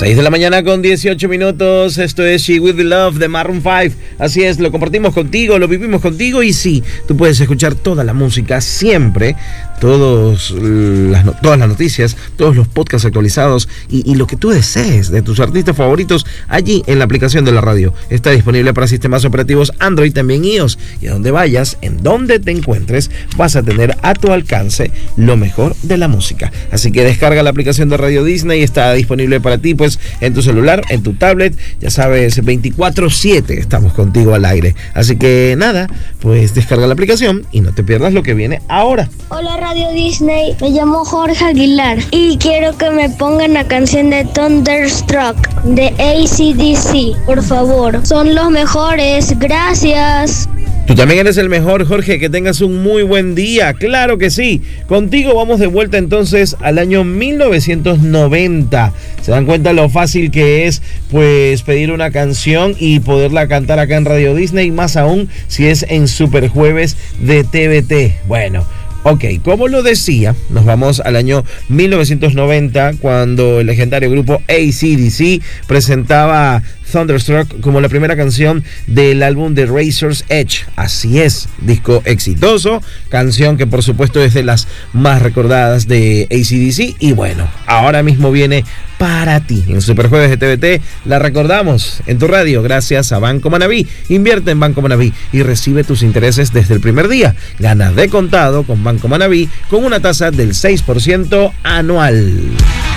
6 de la mañana con 18 minutos. Esto es She With The Love de Maroon 5. Así es, lo compartimos contigo, lo vivimos contigo. Y sí, tú puedes escuchar toda la música siempre, todas las noticias, todos los podcasts actualizados y lo que tú desees de tus artistas favoritos allí en la aplicación de la radio. Está disponible para sistemas operativos Android, también iOS. Y a donde vayas, en donde te encuentres, vas a tener a tu alcance lo mejor de la música. Así que descarga la aplicación de Radio Disney. Está disponible para ti, pues, en tu celular, en tu tablet. Ya sabes, 24/7 estamos contigo al aire. Así que nada, pues descarga la aplicación y no te pierdas lo que viene ahora. Hola Radio Disney, me llamo Jorge Aguilar y quiero que me pongan la canción de Thunderstruck de AC/DC, por favor. Son los mejores, gracias. Tú también eres el mejor, Jorge, que tengas un muy buen día, claro que sí. Contigo vamos de vuelta entonces al año 1990. ¿Se dan cuenta lo fácil que es, pues, pedir una canción y poderla cantar acá en Radio Disney? Más aún si es en Super Jueves de TVT. Bueno, ok, como lo decía, nos vamos al año 1990, cuando el legendario grupo AC/DC presentaba Thunderstruck como la primera canción del álbum de Razor's Edge. Así es, disco exitoso, canción que por supuesto es de las más recordadas de AC/DC. Y bueno, ahora mismo viene para ti en Superjueves de TVT. La recordamos en tu radio gracias a Banco Manaví. Invierte en Banco Manaví y recibe tus intereses desde el primer día. Gana de contado con Banco Manaví con una tasa del 6% anual.